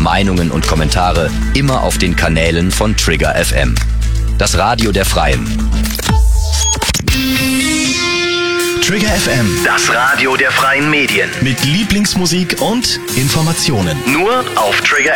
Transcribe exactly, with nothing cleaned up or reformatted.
Meinungen und Kommentare immer auf den Kanälen von Trigger F M. Das Radio der Freien. Trigger F M, Das Radio der freien Medien. mit Lieblingsmusik und Informationen. Nur auf Trigger